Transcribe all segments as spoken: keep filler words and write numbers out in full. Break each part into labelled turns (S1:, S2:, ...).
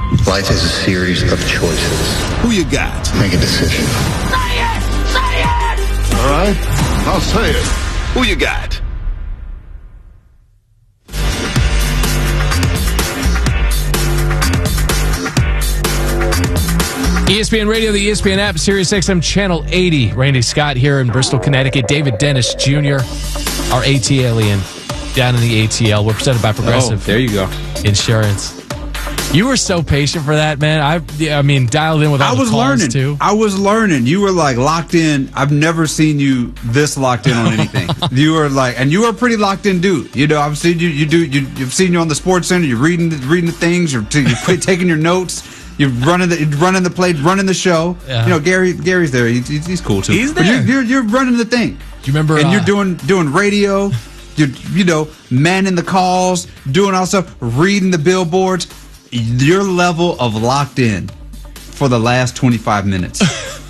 S1: Life is a series of choices.
S2: Who you got?
S1: Make a decision.
S3: Say it! Say it!
S2: All right, I'll say it.
S4: Who you got?
S5: E S P N Radio, the E S P N app, Sirius X M Channel eighty. Randy Scott here in Bristol, Connecticut. David Dennis Junior, our A T Alien, down in the A T L. We're presented by Progressive.
S6: Oh, there you go.
S5: Insurance. You were so patient for that, man. I, I mean, dialed in with all
S6: I
S5: the
S6: was
S5: calls
S6: learning.
S5: too.
S6: I was learning. You were like locked in. I've never seen you this locked in on anything. You were like, and you were a pretty locked in dude. You know, I've seen you. You do. You, you've seen you on the Sports Center. You're reading, reading the things. You're, you're taking your notes. You're running the running the play, running the show. Yeah. You know, Gary. Gary's there. He's, he's cool too.
S5: He's there.
S6: But you're, you're, you're running the thing.
S5: Do you remember?
S6: And
S5: uh,
S6: you're doing doing radio. You're you know manning the calls, doing all stuff, reading the billboards. Your level of locked in for the last twenty-five minutes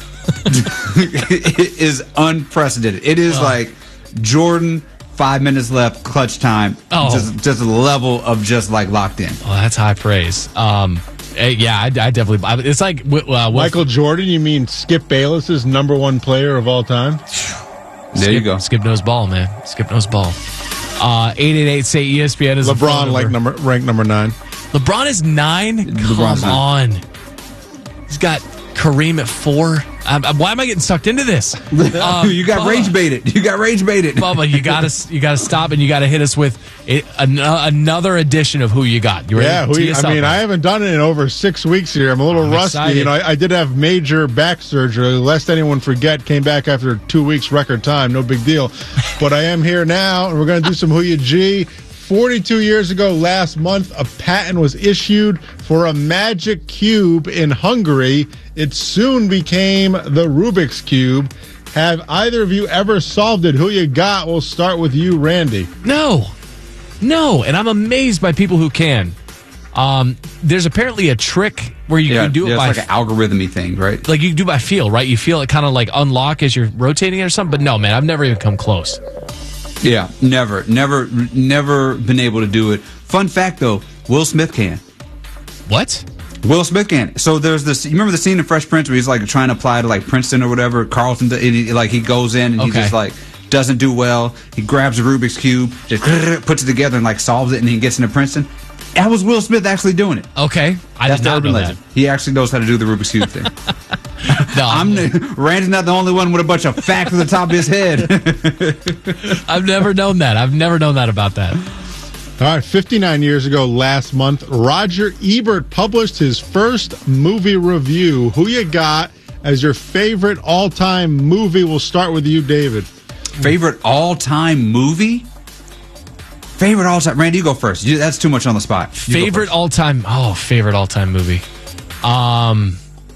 S6: is unprecedented. It is uh, like Jordan. Five minutes left, clutch time.
S5: Oh.
S6: Just, just a level of just like locked in.
S5: Oh, that's high praise. Um. Yeah, I, I definitely. I, it's like uh,
S7: Michael Jordan. You mean Skip Bayless's number one player of all time?
S6: There
S5: Skip,
S6: you go.
S5: Skip knows ball, man. Skip knows ball. Uh, eight eight eight say E S P N is
S7: LeBron like number ranked number nine.
S5: LeBron is nine.
S6: LeBron's
S5: Come on. He's got Kareem at four. I'm, I'm, why am I getting sucked into this?
S6: Um, you got Bubba, rage baited. You got rage baited.
S5: Bubba, you got to you got to stop and you got to hit us with it, an, uh, another edition of who you got. You ready?
S7: Yeah, who you, I mean, I haven't done it in over six weeks here. I'm a little I'm rusty. Excited. You know, I, I did have major back surgery. Lest anyone forget, came back after two weeks record time. No big deal. But I am here now, and we're going to do some Who You G. forty-two years ago, last month, a patent was issued for a magic cube in Hungary. It soon became the Rubik's Cube. Have either of you ever solved it? Who you got? We'll start with you, Randy.
S5: No. No. And I'm amazed by people who can. Um, there's apparently a trick where you
S6: yeah,
S5: can do it
S6: yeah,
S5: by...
S6: it's like an algorithmy thing, right?
S5: Like you can do by feel, right? You feel it kind of like unlock as you're rotating it or something. But no, man, I've never even come close.
S6: Yeah, never, never, never been able to do it. Fun fact, though, Will Smith can.
S5: What?
S6: Will Smith can. So there's this. You remember the scene in Fresh Prince where he's like trying to apply to like Princeton or whatever? Carlton, he, like he goes in and
S5: okay.
S6: he just like doesn't do well. He grabs a Rubik's Cube, just puts it together and like solves it, and he gets into Princeton. That was Will Smith actually doing it.
S5: Okay, I
S6: That's
S5: did not
S6: the urban
S5: know
S6: legend.
S5: that.
S6: He actually knows how to do the Rubik's Cube thing.
S5: No,
S6: I'm Randy's not the only one with a bunch of facts at the top of his head.
S5: I've never known that. I've never known that about that.
S7: All right, fifty-nine years ago last month, Roger Ebert published his first movie review. Who you got as your favorite all-time movie? We'll start with you, David.
S6: Favorite all-time movie? Favorite all-time. Randy, you go first. You, that's too much on the spot. You
S5: favorite all-time. Oh, favorite all-time movie. Um,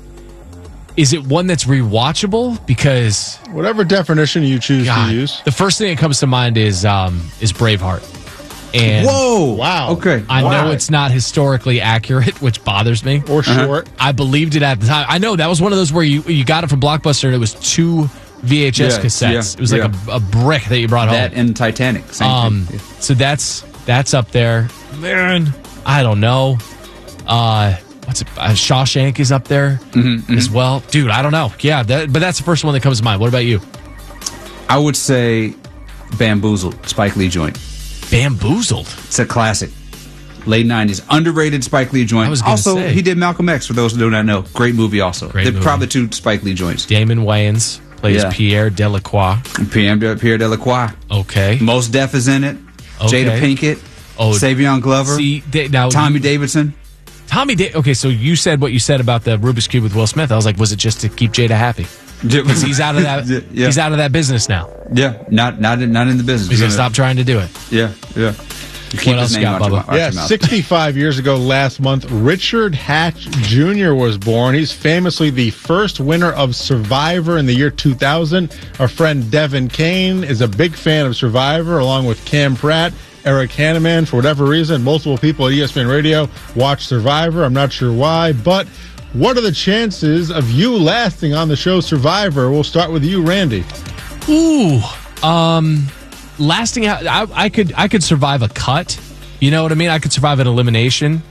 S5: is it one that's rewatchable? Because
S7: whatever definition you choose
S5: God,
S7: to use.
S5: The first thing that comes to mind is um, is Braveheart. And
S6: whoa!
S7: Wow.
S6: Okay.
S5: I
S6: wow.
S5: know it's not historically accurate, which bothers me.
S7: Or short.
S5: Uh-huh. I believed it at the time. I know that was one of those where you you got it from Blockbuster and it was two V H S
S6: yeah,
S5: cassettes.
S6: Yeah,
S5: it was like
S6: yeah.
S5: a, a brick that you brought home.
S6: That and Titanic. Same
S5: um,
S6: thing.
S5: So that's that's up there. Man, I don't know. Uh, what's it? Uh, Shawshank is up there
S6: mm-hmm,
S5: as
S6: mm-hmm.
S5: well, dude. I don't know. Yeah, that, but that's the first one that comes to mind. What about you?
S6: I would say Bamboozled, Spike Lee joint.
S5: Bamboozled.
S6: It's a classic. Late nineties. Underrated Spike Lee joint.
S5: I was gonna
S6: also,
S5: say.
S6: he did Malcolm X, for those who do not know. Great movie also.
S5: Great
S6: They're
S5: movie.
S6: probably two Spike Lee joints.
S5: Damon Wayans plays
S6: Yeah.
S5: Pierre Delacroix.
S6: Pierre, Pierre Delacroix.
S5: Okay.
S6: Mos Def is in it.
S5: Okay.
S6: Jada Pinkett.
S5: Oh,
S6: Savion Glover.
S5: See, they, now
S6: Tommy Davidson.
S5: Tommy da- Okay, so you said what you said about the Rubik's Cube with Will Smith. I was like, was it just to keep Jada happy? Because he's out of that.
S6: Yeah.
S5: He's out of that business now.
S6: Yeah, not not in, not in the business.
S5: He's gonna stop trying to do it.
S6: Yeah, yeah. Keep
S5: What else
S6: his
S5: you
S6: name
S5: got,
S6: out your
S5: Bubba?
S6: mou- out
S7: Yeah,
S6: your mouth.
S7: sixty-five years ago last month, Richard Hatch Junior was born. He's famously the first winner of Survivor in the year two thousand. Our friend Devin Kane is a big fan of Survivor, along with Cam Pratt, Eric Hanneman. For whatever reason, multiple people at E S P N Radio watch Survivor. I'm not sure why, but what are the chances of you lasting on the show Survivor? We'll start with you, Randy.
S5: Ooh, um, lasting out. I, I could I could survive a cut. You know what I mean? I could survive an elimination.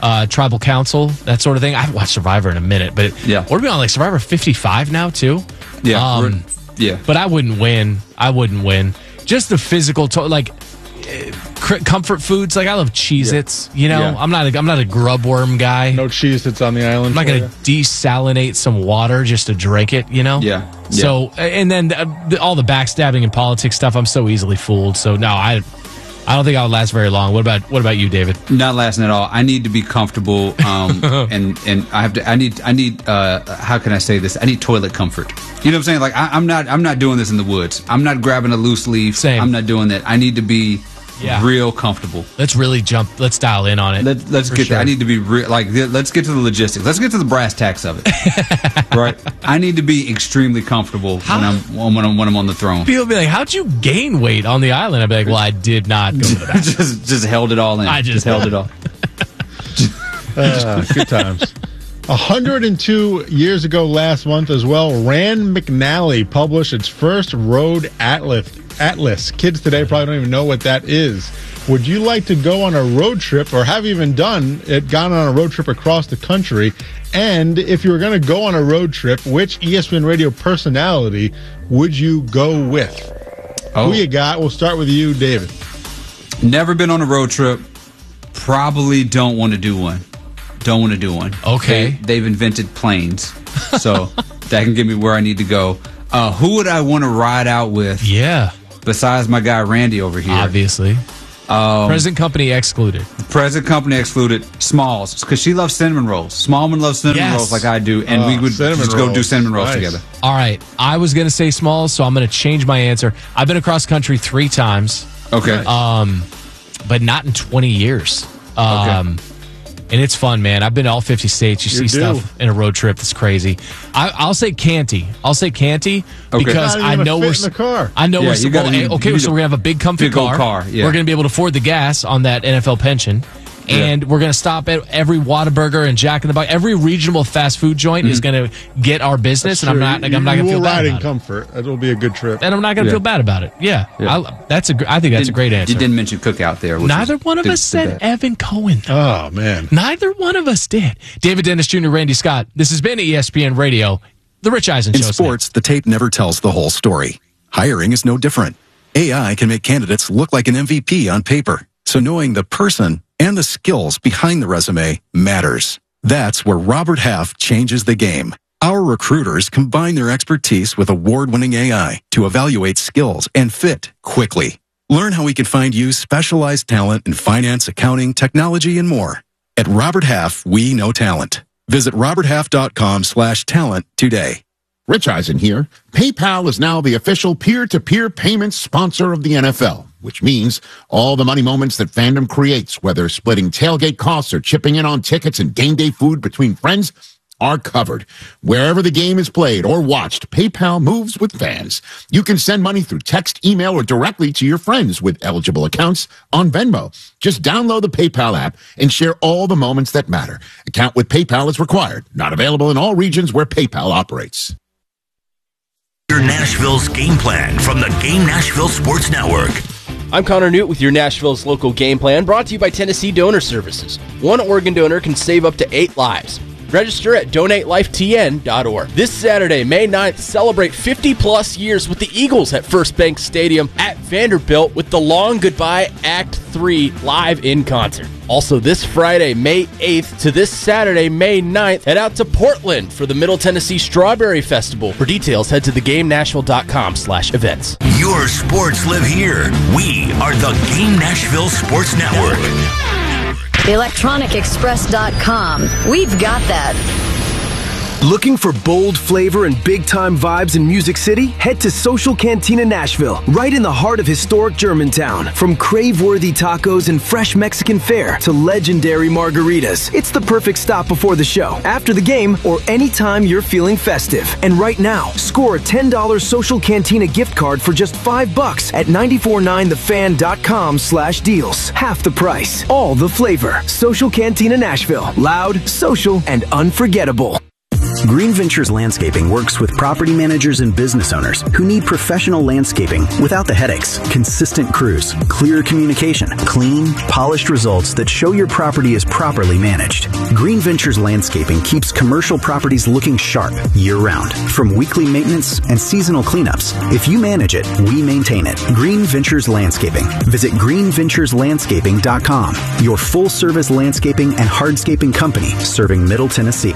S5: uh, tribal council, that sort of thing. I haven't watched Survivor in a minute, but
S6: Yeah.
S5: what are we on, like Survivor fifty-five now too?
S6: Yeah,
S5: Um,
S6: we're- yeah.
S5: But I wouldn't win. I wouldn't win. Just the physical, to- like uh, cr- comfort foods. Like I love Cheez-Its. You know,
S6: Yeah.
S5: I'm not. A, I'm not a grub worm guy.
S7: No cheese that's on the island.
S5: I'm not
S7: for
S5: going to desalinate some water just to drink it. You know.
S6: Yeah.
S5: So and then uh, the, all the backstabbing and politics stuff. I'm so easily fooled. So no, I. I don't think I would last very long. What about what about you, David?
S6: Not lasting at all. I need to be comfortable, um, and and I have to. I need. I need. Uh, how can I say this? I need toilet comfort. You know what I'm saying? Like I, I'm not. I'm not doing this in the woods. I'm not grabbing a loose leaf.
S5: Same.
S6: I'm not doing that. I need to be
S5: Yeah.
S6: real comfortable.
S5: Let's really jump. Let's dial in on it.
S6: Let, let's
S5: For
S6: get
S5: sure.
S6: that. I need to be real. Like let's get to the logistics. Let's get to the brass tacks of it. Right. I need to be extremely comfortable when I'm when I'm when I'm on the throne.
S5: People be like, "How'd you gain weight on the island?" I'd be like, "Well, I did not go to the bathroom.
S6: just just held it all in.
S5: I just-
S6: held it all.
S7: Uh, good times. one hundred two years ago last month as well, Rand McNally published its first road atlas. Atlas. Kids today probably don't even know what that is. Would you like to go on a road trip, or have even done it, gone on a road trip across the country? And if you were going to go on a road trip, which E S P N Radio personality would you go with?
S6: Oh.
S7: Who you got? We'll start with you, David.
S6: Never been on a road trip. Probably don't want to do one. Don't want to do one.
S5: Okay.
S6: They, they've invented planes, so that can get me where I need to go. Uh, who would I want to ride out with
S5: Yeah,
S6: besides my guy Randy over here?
S5: obviously.
S6: Um,
S5: Present company excluded.
S6: Present company excluded. Smalls, because she loves cinnamon rolls. Smallman loves cinnamon
S5: Yes.
S6: rolls like I do, and
S7: Oh,
S6: we would
S7: cinnamon
S6: just go do
S7: rolls.
S6: cinnamon rolls
S7: Nice.
S6: together.
S5: All right, I was going to say Smalls, so I'm going to change my answer. I've been across country three times,
S6: Okay.
S5: um, but not in twenty years. Um, And it's fun, man. I've been to all fifty states. You
S7: You
S5: see
S7: do.
S5: stuff in a road trip that's crazy. I, I'll say Canty. I'll say Canty
S6: Okay.
S5: because
S7: Not even
S5: I
S7: gonna
S5: know
S7: fit
S5: we're
S7: in the car.
S5: I know
S6: Yeah,
S5: we're
S6: you gotta-
S5: well,
S6: you-
S5: okay.
S6: you need
S5: so
S6: a
S5: we're gonna have a big comfy
S6: big old
S5: car.
S6: car, yeah.
S5: We're gonna be able to afford the gas on that N F L pension. And we're going to stop at every Whataburger and Jack in the Box. Every regional fast food joint is going to get our business, and I'm not. Like, I'm not going to
S7: You
S5: feel
S7: will
S5: bad
S7: ride in
S5: about it.
S7: comfort. It'll be a good trip.
S5: And I'm not going to
S6: Yeah.
S5: feel bad about it. Yeah,
S6: Yeah.
S5: I, that's a. gr- I think that's a great answer.
S6: You didn't mention cookout there. which
S5: Neither
S6: is
S5: one of
S6: the-
S5: us
S6: the
S5: said
S6: best.
S5: Evan Cohen.
S7: Oh, man.
S5: Neither one of us did. David Dennis Junior, Randy Scott. This has been E S P N Radio, The Rich Eisen
S4: In
S5: Show.
S4: sports, the tape never tells the whole story. Hiring is no different. A I can make candidates look like an M V P on paper. So knowing the person and the skills behind the resume matters. That's where Robert Half changes the game. Our recruiters combine their expertise with award-winning A I to evaluate skills and fit quickly. Learn how we can find you specialized talent in finance, accounting, technology, and more. At Robert Half, we know talent. Visit roberthalf.com slash talent today.
S2: Rich Eisen here. PayPal is now the official peer-to-peer payment sponsor of the N F L, which means all the money moments that fandom creates, whether splitting tailgate costs or chipping in on tickets and game day food between friends, are covered. Wherever the game is played or watched, PayPal moves with fans. You can send money through text, email, or directly to your friends with eligible accounts on Venmo. Just download the PayPal app and share all the moments that matter. Account with PayPal is required. Not available in all regions where PayPal operates.
S8: Your Nashville's game plan from the Game Nashville Sports Network.
S9: I'm Connor Newt with your Nashville's local game plan, brought to you by Tennessee Donor Services. One organ donor can save up to eight lives. Register at donate life T N dot org. This Saturday, May ninth, celebrate fifty plus years with the Eagles at First Bank Stadium at Vanderbilt with the Long Goodbye Act three live in concert. Also this Friday, May eighth to this Saturday, May ninth, head out to Portland for the Middle Tennessee Strawberry Festival. For details, head to the game nashville dot com slash events.
S8: Your sports live here. We are the Game Nashville Sports Network.
S10: electronic express dot com. We've got that.
S11: Looking for bold flavor and big-time vibes in Music City? Head to Social Cantina Nashville, right in the heart of historic Germantown. From crave-worthy tacos and fresh Mexican fare to legendary margaritas, it's the perfect stop before the show, after the game, or anytime you're feeling festive. And right now, score a ten dollars Social Cantina gift card for just five bucks at nine four nine the fan dot com slash deals. Half the price, all the flavor. Social Cantina Nashville. Loud, social, and unforgettable.
S12: Green Ventures Landscaping works with property managers and business owners who need professional landscaping without the headaches. Consistent crews, clear communication, clean, polished results that show your property is properly managed. Green Ventures Landscaping keeps commercial properties looking sharp year-round. From weekly maintenance and seasonal cleanups, if you manage it, we maintain it. Green Ventures Landscaping. Visit green ventures landscaping dot com, your full-service landscaping and hardscaping company serving Middle Tennessee.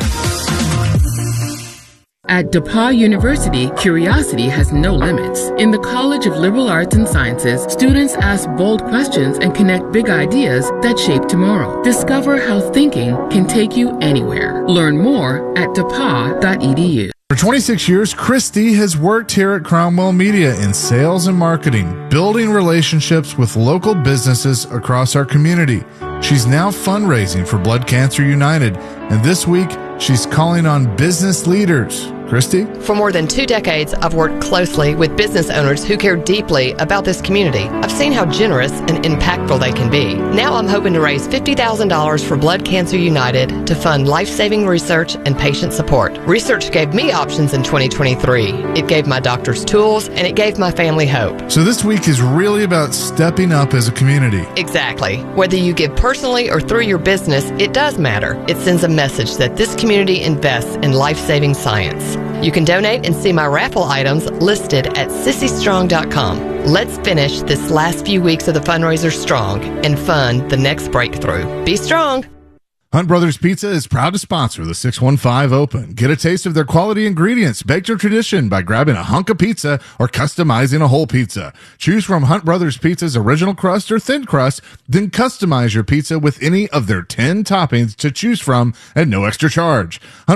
S13: At DePauw University, curiosity has no limits. In the College of Liberal Arts and Sciences, students ask bold questions and connect big ideas that shape tomorrow. Discover how thinking can take you anywhere. Learn more at depaw dot e d u.
S14: For twenty-six years, Christy has worked here at Cromwell Media in sales and marketing, building relationships with local businesses across our community. She's now fundraising for Blood Cancer United, and this week, she's calling on business leaders. Christy?
S15: For more than two decades, I've worked closely with business owners who care deeply about this community. I've seen how generous and impactful they can be. Now I'm hoping to raise fifty thousand dollars for Blood Cancer United to fund life-saving research and patient support. Research gave me options in twenty twenty-three. It gave my doctors tools, and it gave my family hope.
S14: So this week is really about stepping up as a community.
S15: Exactly. Whether you give personally or through your business, it does matter. It sends a message that this community invests in life-saving science. You can donate and see my raffle items listed at sissy strong dot com. Let's finish this last few weeks of the fundraiser strong and fund the next breakthrough. Be strong.
S14: Hunt Brothers Pizza is proud to sponsor the six one five Open. Get a taste of their quality ingredients, baked to tradition by grabbing a hunk of pizza or customizing a whole pizza. Choose from Hunt Brothers Pizza's original crust or thin crust, then customize your pizza with any of their ten toppings to choose from at no extra charge. Hunt